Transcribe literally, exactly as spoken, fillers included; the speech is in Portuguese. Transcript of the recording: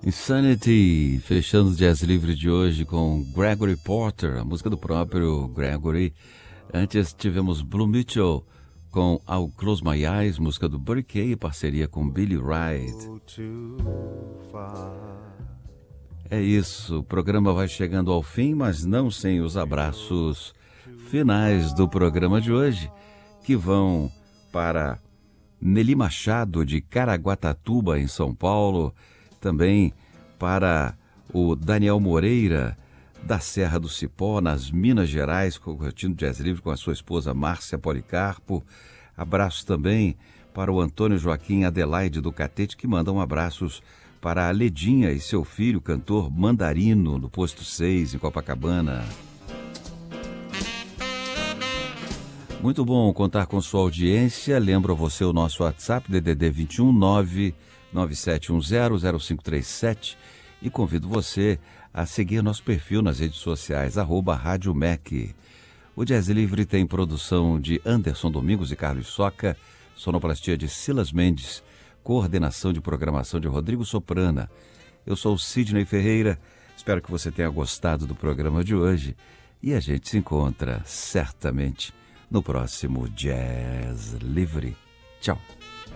Insanity, fechando o Jazz Livre de hoje com Gregory Porter, a música do próprio Gregory. Antes tivemos Blue Mitchell com I'll Close My Eyes, música do Buddy Kaye, parceria com Billy Wright. É isso, o programa vai chegando ao fim, mas não sem os abraços finais do programa de hoje, que vão para Nelly Machado, de Caraguatatuba, em São Paulo, também para o Daniel Moreira, da Serra do Cipó, nas Minas Gerais, curtindo Jazz Livre com a sua esposa Márcia Policarpo. Abraços também para o Antônio Joaquim Adelaide do Catete, que mandam abraços para a Ledinha e seu filho, cantor Mandarino, no Posto seis, em Copacabana. Muito bom contar com sua audiência. Lembro a você o nosso WhatsApp, D D D vinte e um nove nove sete um zero zero cinco três sete, e convido você a seguir nosso perfil nas redes sociais, arroba Rádio M E C. O Jazz Livre tem produção de Anderson Domingos e Carlos Soca, sonoplastia de Silas Mendes, coordenação de programação de Rodrigo Soprana. Eu sou o Sidney Ferreira, espero que você tenha gostado do programa de hoje e a gente se encontra certamente no próximo Jazz Livre. Tchau.